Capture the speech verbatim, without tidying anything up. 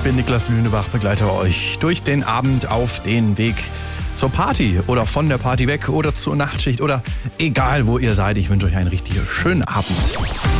bin Niklas Lünebach, begleite euch durch den Abend auf den Weg zur Party oder von der Party weg oder zur Nachtschicht oder egal wo ihr seid. Ich wünsche euch einen richtig schönen Abend.